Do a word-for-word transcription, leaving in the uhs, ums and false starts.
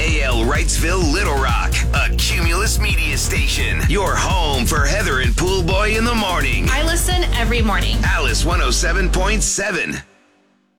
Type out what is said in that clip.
A L Wrightsville, Little Rock, a Cumulus media station. Your home for Heather and Pool Boy in the morning. I listen every morning. Alice one oh seven point seven.